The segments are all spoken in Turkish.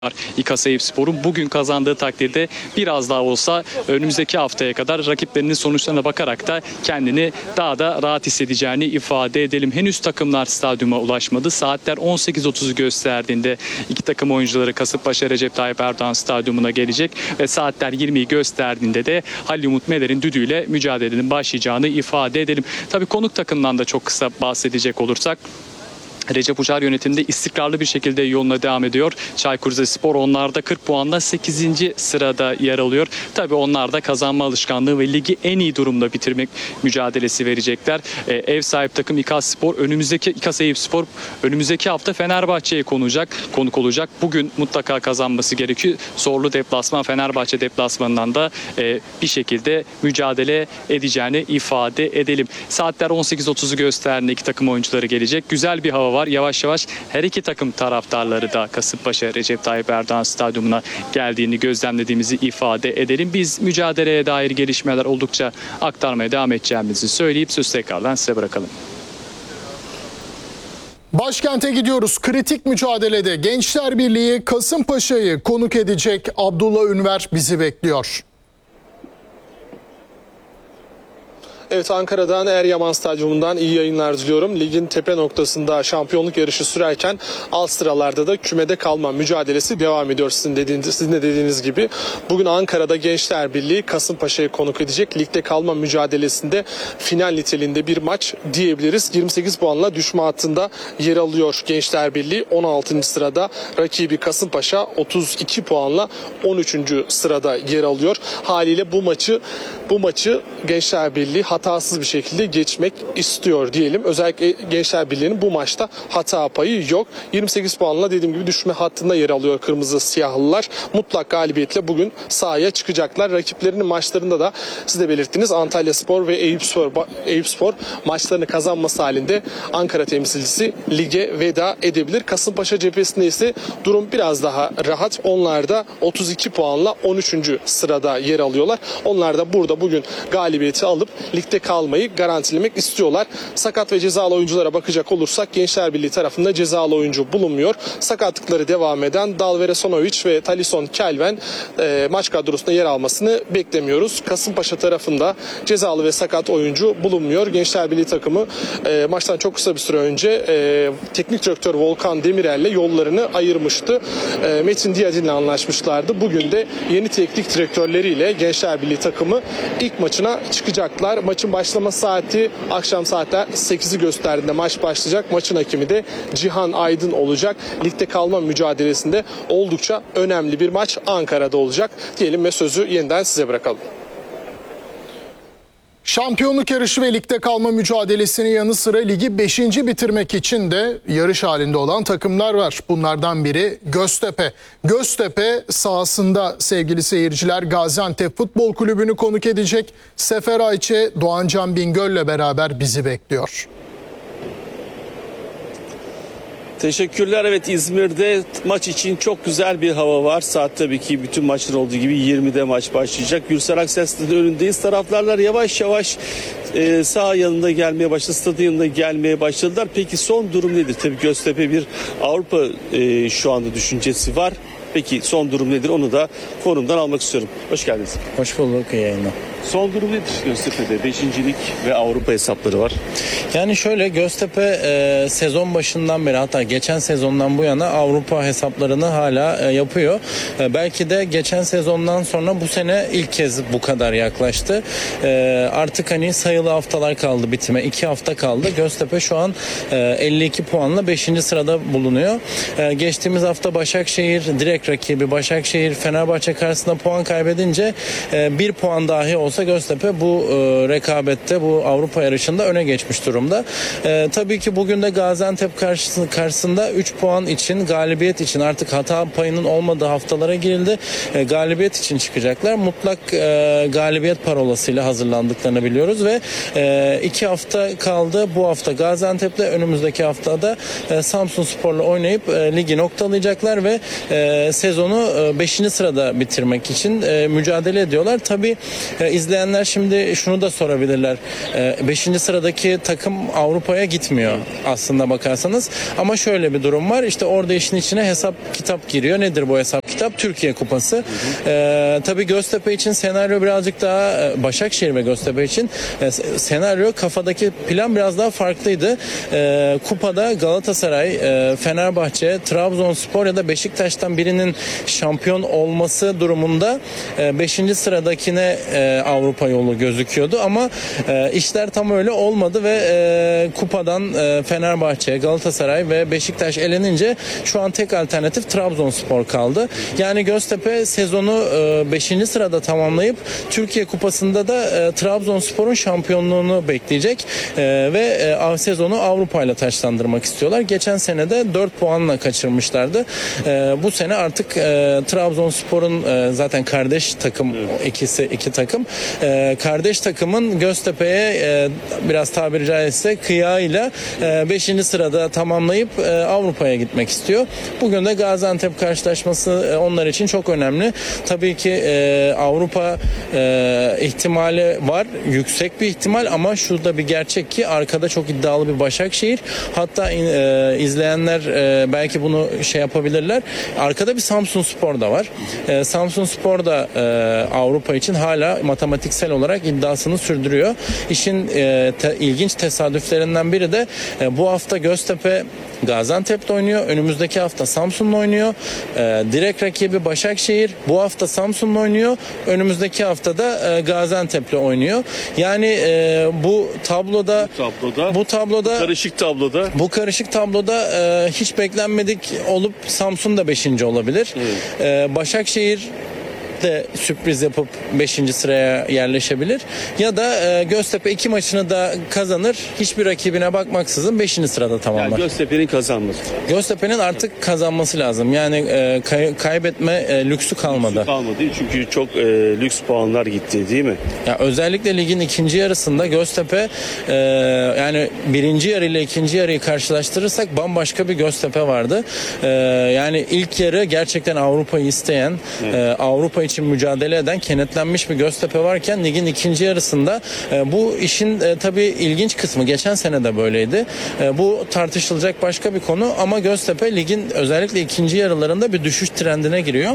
İKAS Eyüpspor'un bugün kazandığı takdirde biraz daha olsa önümüzdeki haftaya kadar rakiplerinin sonuçlarına bakarak da kendini daha da rahat hissedeceğini ifade edelim. Henüz takımlar stadyuma ulaşmadı. Saatler 18.30'u gösterdiğinde iki takım oyuncuları Kasımpaşa Recep Tayyip Erdoğan Stadyumuna gelecek ve saatler 20'yi gösterdiğinde de Halil Umut Meler'in düdüğüyle mücadelenin başlayacağını ifade edelim. Tabii konuk takımdan da çok kısa bahsedecek olursak, Recep Uçar yönetiminde istikrarlı bir şekilde yoluna devam ediyor. Çaykur Rizespor onlarda 40 puanla 8. sırada yer alıyor. Tabii onlar da kazanma alışkanlığı ve ligi en iyi durumda bitirmek mücadelesi verecekler. Ev sahibi takım İKAS Eyüpspor önümüzdeki hafta Fenerbahçe'ye konuk olacak. Bugün mutlaka kazanması gerekiyor. Zorlu deplasman, Fenerbahçe deplasmanından da bir şekilde mücadele edeceğini ifade edelim. Saatler 18.30'u gösterdiğinde iki takım oyuncuları gelecek. Güzel bir hava var. Yavaş yavaş her iki takım taraftarları da Kasımpaşa Recep Tayyip Erdoğan Stadyumuna geldiğini gözlemlediğimizi ifade edelim. Biz mücadeleye dair gelişmeler oldukça aktarmaya devam edeceğimizi söyleyip söz tekrardan size bırakalım. Başkente gidiyoruz. Kritik mücadelede Gençler Birliği Kasımpaşa'yı konuk edecek. Abdullah Ünver bizi bekliyor. Evet, Ankara'dan Eryaman Stadyumundan iyi yayınlar diliyorum. Ligin tepe noktasında şampiyonluk yarışı sürerken alt sıralarda da kümede kalma mücadelesi devam ediyor sizin de dediğiniz gibi. Bugün Ankara'da Gençler Birliği Kasımpaşa'yı konuk edecek. Ligde kalma mücadelesinde final niteliğinde bir maç diyebiliriz. 28 puanla düşme hattında yer alıyor Gençler Birliği. 16. sırada rakibi Kasımpaşa 32 puanla 13. sırada yer alıyor. Haliyle bu maçı Gençler Birliği hatasız bir şekilde geçmek istiyor diyelim. Özellikle Gençler Birliği'nin bu maçta hata payı yok. 28 puanla dediğim gibi düşme hattında yer alıyor kırmızı siyahlılar. Mutlak galibiyetle bugün sahaya çıkacaklar. Rakiplerinin maçlarında da siz de belirttiniz, Antalyaspor ve Eyüpspor maçlarını kazanması halinde Ankara temsilcisi lige veda edebilir. Kasımpaşa cephesinde ise durum biraz daha rahat. Onlar da 32 puanla 13. sırada yer alıyorlar. Onlar da burada bugün galibiyeti alıp ligde kalmayı garantilemek istiyorlar. Sakat ve cezalı oyunculara bakacak olursak Gençler Birliği tarafında cezalı oyuncu bulunmuyor. Sakatlıkları devam eden Dalvere Sonovic ve Talison Kelven maç kadrosunda yer almasını beklemiyoruz. Kasımpaşa tarafında cezalı ve sakat oyuncu bulunmuyor. Gençler Birliği takımı maçtan çok kısa bir süre önce teknik direktör Volkan Demirel'le yollarını ayırmıştı. Metin Diyadin'le anlaşmışlardı. Bugün de yeni teknik direktörleriyle Gençler Birliği takımı ilk maçına çıkacaklar. Maçın başlama saati akşam saatler 8'i gösterdiğinde maç başlayacak. Maçın hakemi de Cihan Aydın olacak. Ligde kalma mücadelesinde oldukça önemli bir maç Ankara'da olacak diyelim ve sözü yeniden size bırakalım. Şampiyonluk yarışı ve ligde kalma mücadelesinin yanı sıra ligi 5. bitirmek için de yarış halinde olan takımlar var. Bunlardan biri Göztepe. Göztepe sahasında sevgili seyirciler Gaziantep Futbol Kulübü'nü konuk edecek. Sefer Ayçe, Doğancan Bingöl'le beraber bizi bekliyor. Teşekkürler. Evet, İzmir'de maç için çok güzel bir hava var. Saat tabii ki bütün maçlar olduğu gibi 20'de maç başlayacak. Gürsel Akses'in önündeyiz. Taraftarlar yavaş yavaş saha yanında gelmeye başladı. Stadın yanında gelmeye başladılar. Peki son durum nedir? Tabii Göztepe bir Avrupa şu anda düşüncesi var. Peki son durum nedir? Onu da forumdan almak istiyorum. Hoş geldiniz. Hoş bulduk, iyi yayınlar. Son durum nedir Göztepe'de? 5. lig ve Avrupa hesapları var. Yani şöyle, Göztepe sezon başından beri, hatta geçen sezondan bu yana Avrupa hesaplarını hala yapıyor. Belki de geçen sezondan sonra bu sene ilk kez bu kadar yaklaştı. Artık hani sayılı haftalar kaldı bitime. 2 hafta kaldı. Göztepe şu an 52 puanla 5. sırada bulunuyor. Geçtiğimiz hafta Başakşehir, direkt rakibi Başakşehir, Fenerbahçe karşısında puan kaybedince 1 puan dahi olsa Göztepe bu rekabette, bu Avrupa yarışında öne geçmiş durumda. Tabii ki bugün de Gaziantep karşısında 3 puan için, galibiyet için, artık hata payının olmadığı haftalara girildi. Galibiyet için çıkacaklar. Mutlak galibiyet parolasıyla hazırlandıklarını biliyoruz ve 2 hafta kaldı. Bu hafta Gaziantep'le, önümüzdeki haftada Samsunspor'la oynayıp ligi noktalayacaklar ve sezonu 5. sırada bitirmek için mücadele ediyorlar. Tabii izleyenler şimdi şunu da sorabilirler. 5. sıradaki takım Avrupa'ya gitmiyor aslında bakarsanız. Ama şöyle bir durum var. İşte orada işin içine hesap kitap giriyor. Nedir bu hesap kitap? Türkiye Kupası. Tabii Göztepe için senaryo birazcık daha Başakşehir ve Göztepe için senaryo, kafadaki plan biraz daha farklıydı. Kupada Galatasaray, Fenerbahçe, Trabzonspor ya da Beşiktaş'tan birinin şampiyon olması durumunda 5. sıradakine Avrupa yolu gözüküyordu ama işler tam öyle olmadı ve kupadan Fenerbahçe, Galatasaray ve Beşiktaş elenince şu an tek alternatif Trabzonspor kaldı. Yani Göztepe sezonu 5. sırada tamamlayıp Türkiye Kupası'nda da Trabzonspor'un şampiyonluğunu bekleyecek ve sezonu Avrupa ile taçlandırmak istiyorlar. Geçen sene de 4 puanla kaçırmışlardı. Bu sene artık Trabzonspor'un zaten kardeş takım, iki takım kardeş takımın Göztepe'ye biraz tabiri caizse kıyağıyla 5. sırada tamamlayıp Avrupa'ya gitmek istiyor. Bugün de Gaziantep karşılaşması onlar için çok önemli. Tabii ki Avrupa ihtimali var. Yüksek bir ihtimal ama şurada bir gerçek ki arkada çok iddialı bir Başakşehir. Hatta izleyenler belki bunu şey yapabilirler. Arkada bir Samsunspor da var. Samsunspor da Avrupa için hala matematiksel olarak iddiasını sürdürüyor. İşin ilginç tesadüflerinden biri de bu hafta Göztepe Gaziantep'te oynuyor. Önümüzdeki hafta Samsun'la oynuyor. Direkt rakibi Başakşehir. Bu hafta Samsun'la oynuyor. Önümüzdeki hafta da Gaziantep'le oynuyor. Yani bu karışık tabloda hiç beklenmedik olup Samsun da 5. olabilir. Başakşehir de sürpriz yapıp 5. sıraya yerleşebilir. Ya da Göztepe 2 maçını da kazanır. Hiçbir rakibine bakmaksızın 5. sırada tamamlar. Yani Göztepe'nin kazanması. Göztepe'nin artık kazanması lazım. Yani kaybetme lüksü kalmadı. Kalmadı çünkü çok lüks puanlar gitti değil mi? Ya özellikle ligin ikinci yarısında Göztepe yani birinci yarı ile ikinci yarıyı karşılaştırırsak bambaşka bir Göztepe vardı. Yani ilk yarı gerçekten Avrupa'yı isteyen, Avrupa için mücadele eden, kenetlenmiş bir Göztepe varken ligin ikinci yarısında bu işin tabii ilginç kısmı, geçen sene de böyleydi. Bu tartışılacak başka bir konu ama Göztepe ligin özellikle ikinci yarılarında bir düşüş trendine giriyor.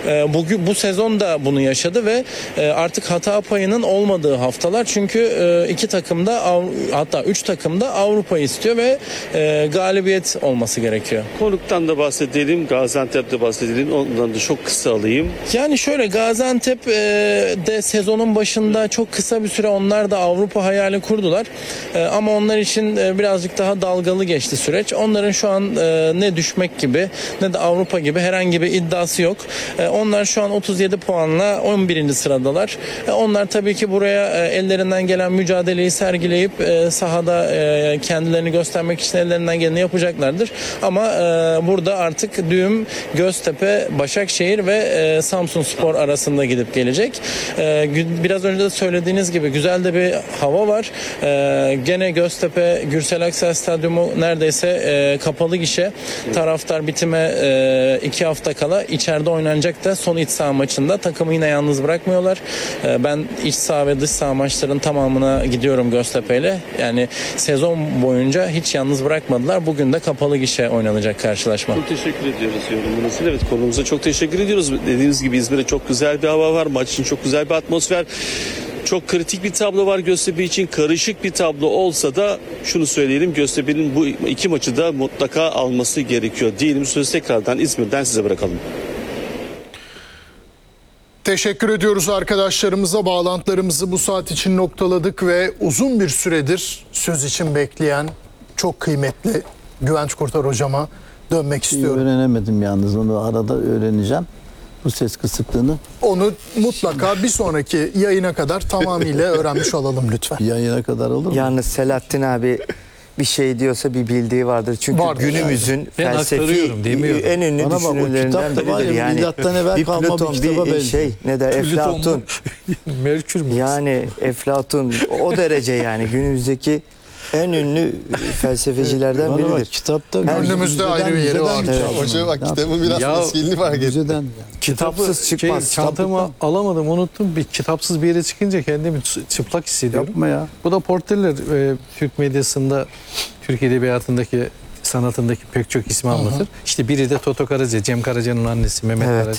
Bu sezon da bunu yaşadı ve artık hata payının olmadığı haftalar, çünkü iki takım da hatta 3 takım da Avrupa'yı istiyor ve galibiyet olması gerekiyor. Konuktan da bahsedelim, Gaziantep'te bahsedelim. Ondan da çok kısa alayım. Yani şöyle, Gaziantep de sezonun başında çok kısa bir süre onlar da Avrupa hayali kurdular. Ama onlar için birazcık daha dalgalı geçti süreç. Onların şu an ne düşmek gibi ne de Avrupa gibi herhangi bir iddiası yok. Onlar şu an 37 puanla 11. sıradalar. Onlar tabii ki buraya ellerinden gelen mücadeleyi sergileyip sahada kendilerini göstermek için ellerinden geleni yapacaklardır. Ama burada artık düğüm Göztepe, Başakşehir ve Samsunspor arasında gidip gelecek. Biraz önce de söylediğiniz gibi güzel de bir hava var. Gene Göztepe Gürsel Aksel Stadyumu neredeyse kapalı gişe. Taraftar bitime 2 hafta kala içeride oynanacak da son iç saha maçında takımı yine yalnız bırakmıyorlar. Ben iç saha ve dış saha maçların tamamına gidiyorum Göztepe'yle. Yani sezon boyunca hiç yalnız bırakmadılar. Bugün de kapalı gişe oynanacak karşılaşma. Çok teşekkür ediyoruz yorumunuz için. Evet, konumuza çok teşekkür ediyoruz. Dediğiniz gibi İzmir'de çok güzel bir hava var. Maç için çok güzel bir atmosfer. Çok kritik bir tablo var Göztepe için. Karışık bir tablo olsa da şunu söyleyelim. Göztepe'nin bu 2 maçı da mutlaka alması gerekiyor diyelim. Sözü tekrardan İzmir'den size bırakalım. Teşekkür ediyoruz arkadaşlarımıza. Bağlantılarımızı bu saat için noktaladık ve uzun bir süredir söz için bekleyen çok kıymetli Güvenç Kurtar hocama dönmek istiyorum. Öğrenemedim yalnız, onu arada öğreneceğim. Bu ses kısıklığını. Onu mutlaka bir sonraki yayına kadar tamamıyla öğrenmiş olalım lütfen. Yayına kadar olur mu? Yalnız Selahattin abi bir şey diyorsa bir bildiği vardır. Çünkü Vardır günümüzün yani. Ben felsefi aktarıyorum, demiyorum. en ünlü Bana bak, o düşünürlerinden kitap da var ya, biridir. Yani milattan evvel kalma bir Platon, kitaba benziyor. şey ne der, Eflatun. Merkür mü? Yani Eflatun o derece, yani günümüzdeki En ünlü felsefecilerden Bana bak, biridir. kitapta Gönlümüzde ayrı bir yeri var. Hoca bak kitabı biraz eskiliğini fark ettim. Müzeden Kitapsız çıkmaz. Çantamı alamadım, unuttum. Bir kitapsız bir yere çıkınca kendimi çıplak hissediyorum. yapma ya. Bu da Porteller Türk medyasında, Türk edebiyatındaki sanatındaki pek çok ismi anlatır. İşte biri de Toto Karaca, Cem Karaca'nın annesi Mehmet Evet. Karaca.